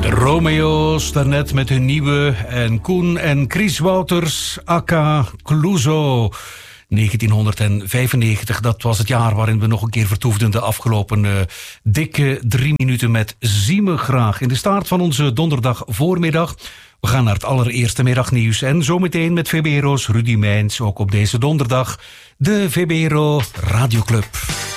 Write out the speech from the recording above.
Romeo's daarnet met hun nieuwe en Koen en Chris Wouters, aka Clouseau. 1995, dat was het jaar waarin we nog een keer vertoefden. De afgelopen dikke 3 minuten met Zie me graag. In de start van onze donderdag voormiddag. We gaan naar het allereerste middagnieuws. En zometeen met VBRO's Rudy Meijns, ook op deze donderdag, de VBRO Radioclub.